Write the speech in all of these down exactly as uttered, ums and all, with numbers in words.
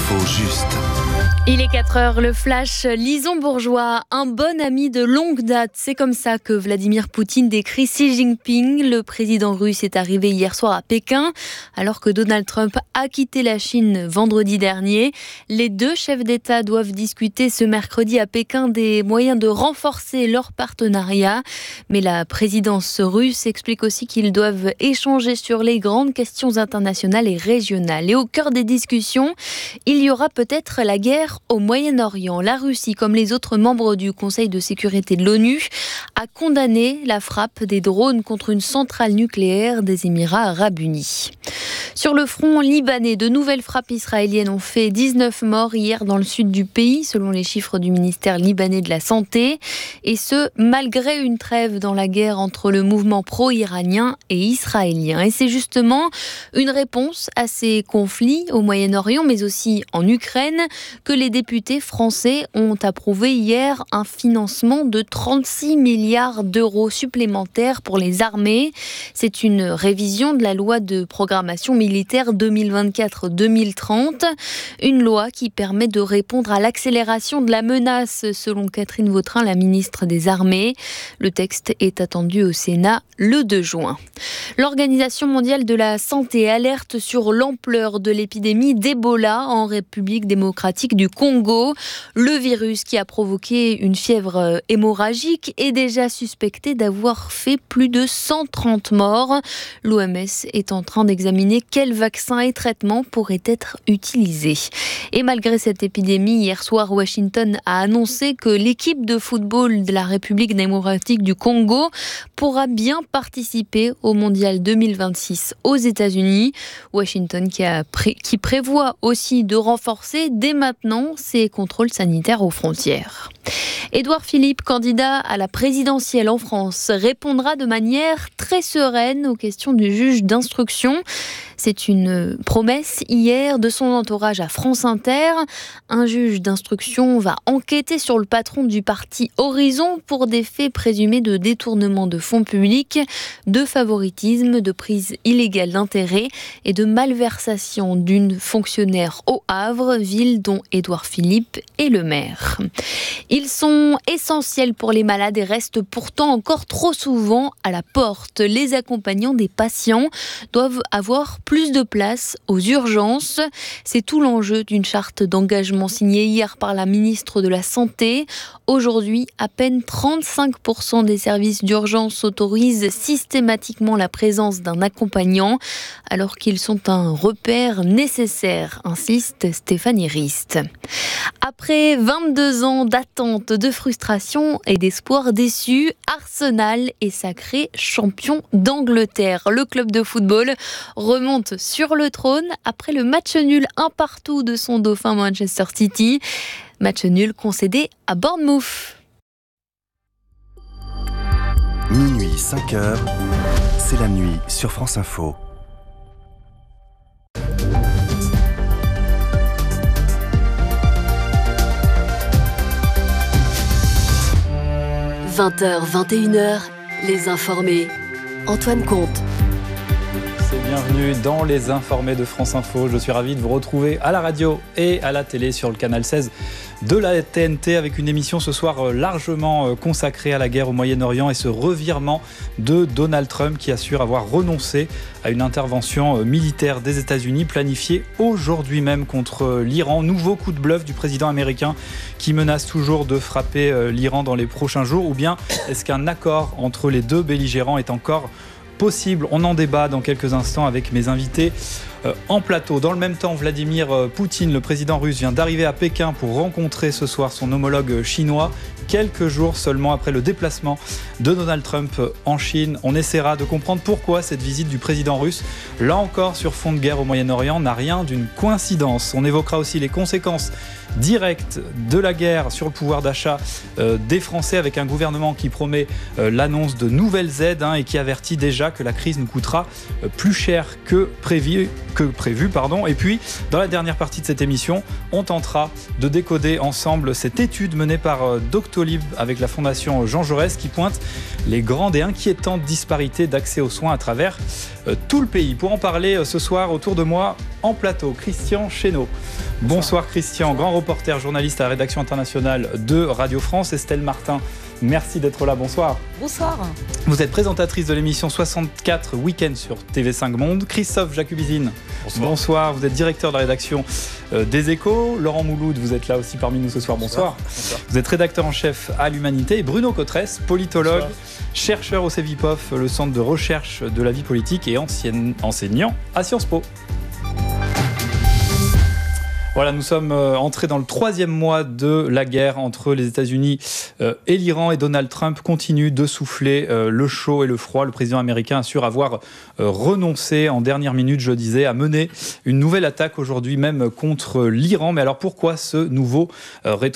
L'info juste. Il est quatre heures, le flash. Lison Bourgeois, un bon ami de longue date. C'est comme ça que Vladimir Poutine décrit Xi Jinping. Le président russe est arrivé hier soir à Pékin, alors que Donald Trump a quitté la Chine vendredi dernier. Les deux chefs d'État doivent discuter ce mercredi à Pékin des moyens de renforcer leur partenariat. Mais la présidence russe explique aussi qu'ils doivent échanger sur les grandes questions internationales et régionales. Et au cœur des discussions, il y aura peut-être la guerre au Moyen-Orient. La Russie, comme les autres membres du Conseil de sécurité de l'ONU, a condamné la frappe des drones contre une centrale nucléaire des Émirats arabes unis. Sur le front libanais, de nouvelles frappes israéliennes ont fait dix-neuf morts hier dans le sud du pays, selon les chiffres du ministère libanais de la Santé. Et ce, malgré une trêve dans la guerre entre le mouvement pro-iranien et israélien. Et c'est justement une réponse à ces conflits au Moyen-Orient, mais aussi en Ukraine, que les députés français ont approuvé hier un financement de trente-six milliards d'euros supplémentaires pour les armées. C'est une révision de la loi de programmation militaire deux mille vingt-quatre deux mille trente, une loi qui permet de répondre à l'accélération de la menace, selon Catherine Vautrin, la ministre des Armées. Le texte est attendu au Sénat le deux juin. L'Organisation mondiale de la santé alerte sur l'ampleur de l'épidémie d'Ebola en République démocratique du Congo. Le virus qui a provoqué une fièvre hémorragique est déjà suspecté d'avoir fait plus de cent trente morts. L'O M S est en train d'examiner quels vaccins et traitements pourraient être utilisés. Et malgré cette épidémie, hier soir, Washington a annoncé que l'équipe de football de la République démocratique du Congo pourra bien participer au Mondial deux mille vingt-six aux États-Unis. Washington qui, a pré- qui prévoit aussi de renforcer dès maintenant ses contrôles sanitaires aux frontières. Édouard Philippe, candidat à la présidentielle en France, répondra de manière très sereine aux questions du juge d'instruction. C'est une promesse hier de son entourage à France Inter. Un juge d'instruction va enquêter sur le patron du parti Horizon pour des faits présumés de détournement de fonds publics, de favoritisme, de prise illégale d'intérêt et de malversation d'une fonctionnaire au Havre, ville dont Édouard Philippe est le maire. Ils sont essentiels pour les malades et restent pourtant encore trop souvent à la porte. Les accompagnants des patients doivent avoir plus de place aux urgences. C'est tout l'enjeu d'une charte d'engagement signée hier par la ministre de la Santé. Aujourd'hui, à peine trente-cinq pour cent des services d'urgence autorisent systématiquement la présence d'un accompagnant, alors qu'ils sont un repère nécessaire, insiste Stéphanie Rist. Après vingt-deux ans d'attente, de frustration et d'espoir déçus, Arsenal est sacré champion d'Angleterre. Le club de football remonte sur le trône après le match nul un partout de son dauphin Manchester City. Match nul concédé à Bournemouth. Minuit, cinq heures, c'est la nuit sur France Info. vingt heures, vingt et une heures, les informés. Antoine Comte. Bienvenue dans les informés de France Info. Je suis ravi de vous retrouver à la radio et à la télé sur le canal seize de la T N T avec une émission ce soir largement consacrée à la guerre au Moyen-Orient et ce revirement de Donald Trump qui assure avoir renoncé à une intervention militaire des États-Unis planifiée aujourd'hui même contre l'Iran. Nouveau coup de bluff du président américain qui menace toujours de frapper l'Iran dans les prochains jours. Ou bien est-ce qu'un accord entre les deux belligérants est encore possible? On en débat dans quelques instants avec mes invités euh, en plateau. Dans le même temps, Vladimir Poutine, le président russe, vient d'arriver à Pékin pour rencontrer ce soir son homologue chinois, quelques jours seulement après le déplacement de Donald Trump en Chine. On essaiera de comprendre pourquoi cette visite du président russe, là encore sur fond de guerre au Moyen-Orient, n'a rien d'une coïncidence. On évoquera aussi les conséquences directes de la guerre sur le pouvoir d'achat euh, des Français, avec un gouvernement qui promet euh, l'annonce de nouvelles aides hein, et qui avertit déjà que la crise nous coûtera euh, plus cher que prévu. que prévu. Pardon. Et puis, dans la dernière partie de cette émission, on tentera de décoder ensemble cette étude menée par Doctolib avec la Fondation Jean Jaurès qui pointe les grandes et inquiétantes disparités d'accès aux soins à travers euh, tout le pays. Pour en parler euh, ce soir, autour de moi, en plateau, Christian Chesneau. Bonsoir Christian, grand reporter, journaliste à la rédaction internationale de Radio France. Estelle Martin, merci d'être là, bonsoir. Bonsoir. Vous êtes présentatrice de l'émission soixante-quatre Week-end sur T V cinq Monde. Christophe Jacubizine, bonsoir. bonsoir. Vous êtes directeur de la rédaction euh, des Échos. Laurent Mouloud, vous êtes là aussi parmi nous ce soir, bonsoir. bonsoir. bonsoir. Vous êtes rédacteur en chef à l'Humanité. Et Bruno Cotresse, politologue, bonsoir. chercheur au CEVIPOF, le centre de recherche de la vie politique et ancien enseignant à Sciences Po. Voilà, nous sommes entrés dans le troisième mois de la guerre entre les États-Unis et l'Iran et Donald Trump continue de souffler le chaud et le froid. Le président américain assure avoir renoncé en dernière minute, je disais, à mener une nouvelle attaque aujourd'hui même contre l'Iran. Mais alors pourquoi ce nouveau rétro-pédalage ?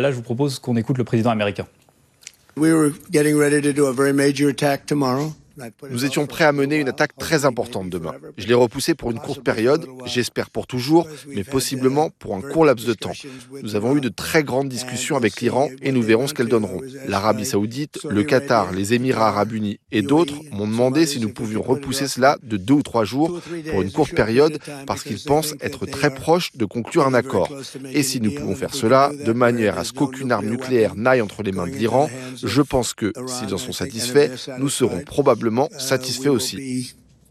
Je vous propose qu'on écoute le président américain. We were getting ready to do a very major attack tomorrow. Nous étions prêts à mener une attaque très importante demain. Je l'ai repoussée pour une courte période, j'espère pour toujours, mais possiblement pour un court laps de temps. Nous avons eu de très grandes discussions avec l'Iran et nous verrons ce qu'elles donneront. L'Arabie Saoudite, le Qatar, les Émirats Arabes Unis et d'autres m'ont demandé si nous pouvions repousser cela de deux ou trois jours pour une courte période parce qu'ils pensent être très proches de conclure un accord. Et si nous pouvons faire cela de manière à ce qu'aucune arme nucléaire n'aille entre les mains de l'Iran, je pense que, s'ils en sont satisfaits, nous serons probablement satisfait aussi.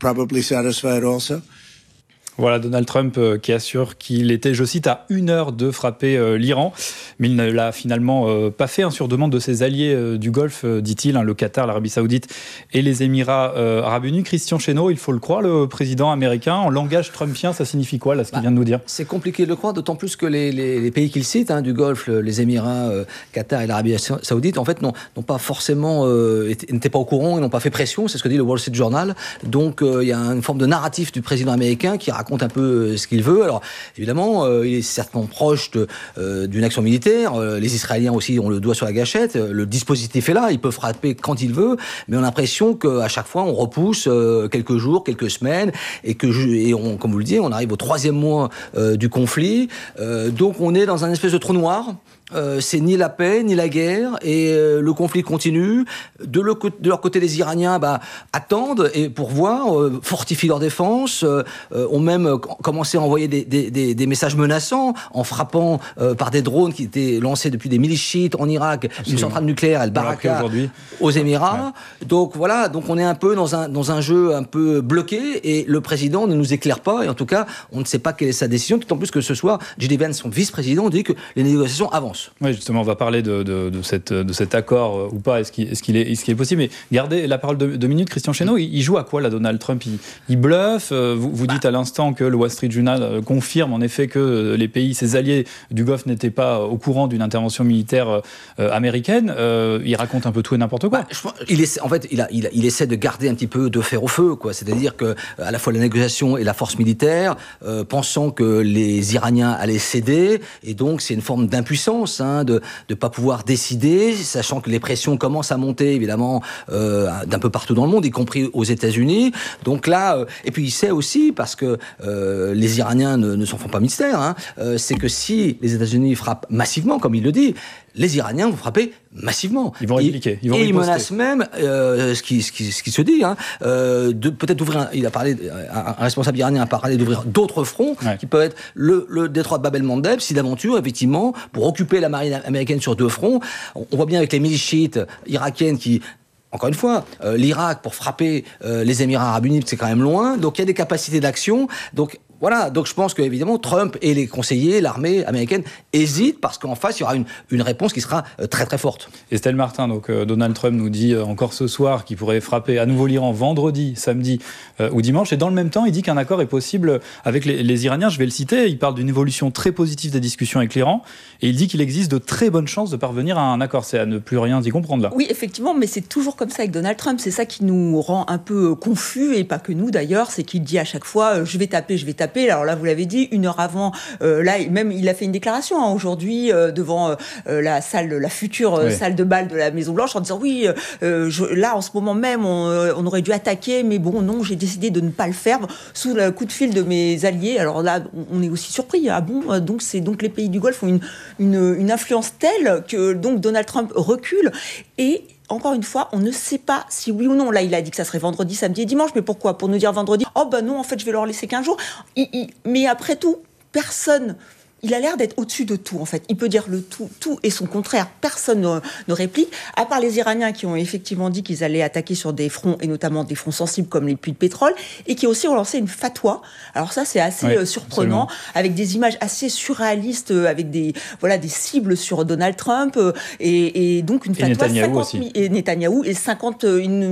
Voilà Donald Trump euh, qui assure qu'il était, je cite, à une heure de frapper euh, l'Iran, mais il ne l'a finalement euh, pas fait, hein, sur demande de ses alliés euh, du Golfe, euh, dit-il, hein, le Qatar, l'Arabie Saoudite et les Émirats euh, Arabes Unis. Christian Chesneau, il faut le croire, le président américain, en langage trumpien, ça signifie quoi, là, ce qu'il bah, vient de nous dire ? C'est compliqué de le croire, d'autant plus que les, les, les pays qu'il cite, hein, du Golfe, les Émirats, euh, Qatar et l'Arabie Saoudite, en fait, n'ont, n'ont pas forcément, euh, été, n'étaient pas au courant, ils n'ont pas fait pression, c'est ce que dit le Wall Street Journal. Donc, il euh, y a une forme de narratif du président américain qui raconte un peu ce qu'il veut. Alors, évidemment, euh, il est certainement proche de, euh, d'une action militaire. Euh, les Israéliens aussi ont le doigt sur la gâchette. Euh, le dispositif est là, il peut frapper quand il veut, mais on a l'impression qu'à chaque fois, on repousse euh, quelques jours, quelques semaines, et que, et on, comme vous le dites, on arrive au troisième mois euh, du conflit. Euh, donc, on est dans un espèce de trou noir. Euh, c'est ni la paix, ni la guerre, et euh, le conflit continue. De, le, de leur côté, les Iraniens bah, attendent et pour voir, euh, fortifient leur défense, euh, ont même commencé à envoyer des, des, des, des messages menaçants en frappant euh, par des drones qui étaient lancés depuis des milices chiites en Irak, absolument, une centrale nucléaire, El Baraka, aux Émirats. Ouais. Donc voilà, donc on est un peu dans un, dans un jeu un peu bloqué, et le président ne nous éclaire pas, et en tout cas, on ne sait pas quelle est sa décision, d'autant plus que ce soir, J D Vance, son vice-président, dit que les négociations avancent. Oui, justement, on va parler de, de, de, cette, de cet accord euh, ou pas, est-ce qu'il, est-ce, qu'il est, est-ce qu'il est possible. Mais gardez la parole de deux minutes, Christian Chesneau, il, il joue à quoi là, Donald Trump ? Il, il bluffe, euh, vous, vous dites bah. à l'instant que le Wall Street Journal euh, confirme en effet que les pays, ses alliés du Golfe n'étaient pas au courant d'une intervention militaire euh, américaine. Euh, il raconte un peu tout et n'importe quoi. Bah, je, il essaie, en fait, il, a, il, a, il essaie de garder un petit peu de fer au feu, quoi. C'est-à-dire que à la fois la négociation et la force militaire, euh, pensant que les Iraniens allaient céder, et donc c'est une forme d'impuissance, hein, de de ne pas pouvoir décider, sachant que les pressions commencent à monter, évidemment, euh, d'un peu partout dans le monde, y compris aux États-Unis. Donc là, euh, et puis il sait aussi, parce que euh, les Iraniens ne, ne s'en font pas mystère, hein, euh, c'est que si les États-Unis frappent massivement, comme il le dit, les Iraniens vont frapper massivement. Ils vont répliquer. Ils vont et ils menacent même, euh, ce, qui, ce, qui, ce qui se dit, hein, euh, de peut-être d'ouvrir. Un, il a parlé, un, un responsable iranien a parlé d'ouvrir d'autres fronts, ouais, qui peuvent être le, le détroit de Bab el-Mandeb, si d'aventure, effectivement, pour occuper la marine américaine sur deux fronts. On, on voit bien avec les milices chiites irakiennes qui. Encore une fois, euh, l'Irak, pour frapper euh, les Émirats Arabes Unis, c'est quand même loin. Donc, il y a des capacités d'action. Donc, voilà. Donc, je pense qu'évidemment, Trump et les conseillers, l'armée américaine, hésitent parce qu'en face, il y aura une, une réponse qui sera euh, très, très forte. Estelle Martin, donc euh, Donald Trump nous dit euh, encore ce soir qu'il pourrait frapper à nouveau l'Iran vendredi, samedi euh, ou dimanche. Et dans le même temps, il dit qu'un accord est possible avec les, les Iraniens. Je vais le citer. Il parle d'une évolution très positive des discussions avec l'Iran. Et il dit qu'il existe de très bonnes chances de parvenir à un accord. C'est à ne plus rien y comprendre, là. Oui, effectivement, mais c'est toujours comme ça avec Donald Trump. C'est ça qui nous rend un peu confus, et pas que nous d'ailleurs. C'est qu'il dit à chaque fois, je vais taper, je vais taper. taper. Alors là, vous l'avez dit, une heure avant, euh, là, même il a fait une déclaration hein, aujourd'hui euh, devant euh, la salle, la future euh, oui. salle de bal de la Maison Blanche, en disant oui, euh, je, là en ce moment même, on, on aurait dû attaquer, mais bon, non, j'ai décidé de ne pas le faire sous le coup de fil de mes alliés. Alors là, on est aussi surpris. Ah bon, donc c'est donc les pays du Golfe ont une une, une influence telle que donc Donald Trump recule et encore une fois, on ne sait pas si oui ou non. Là, il a dit que ça serait vendredi, samedi et dimanche. Mais pourquoi ? Pour nous dire vendredi, oh ben non, en fait, je vais leur laisser quinze jours. Il, il, mais après tout, personne... Il a l'air d'être au-dessus de tout, en fait. Il peut dire le tout, tout et son contraire. Personne ne, ne réplique, à part les Iraniens qui ont effectivement dit qu'ils allaient attaquer sur des fronts, et notamment des fronts sensibles comme les puits de pétrole, et qui aussi ont lancé une fatwa. Alors ça, c'est assez oui, surprenant, absolument. Avec des images assez surréalistes, avec des, voilà, des cibles sur Donald Trump, et, et donc une fatwa... Et Netanyahou cinquante aussi. Et Netanyahou, et cinquante, une,